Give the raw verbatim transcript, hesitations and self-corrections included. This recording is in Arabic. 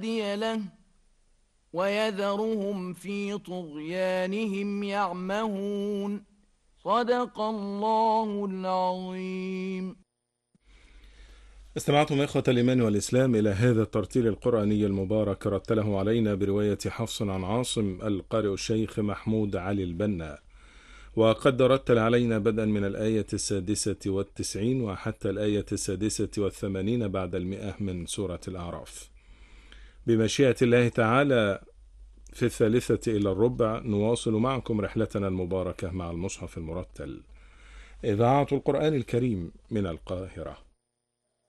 هادي له ويذرهم في طغيانهم يعمهون. صدق الله العظيم. استمعتم إخوة الإيمان والإسلام إلى هذا الترتيل القرآني المبارك، رتله علينا برواية حفص عن عاصم القارئ الشيخ محمود علي البنا، وقد رتل علينا بدءا من الآية السادسة والتسعين وحتى الآية السادسة والثمانين بعد المئة من سورة الأعراف. بمشيئة الله تعالى في الثالثة إلى الربع نواصل معكم رحلتنا المباركة مع المصحف المرتل، إذاعة القرآن الكريم من القاهرة.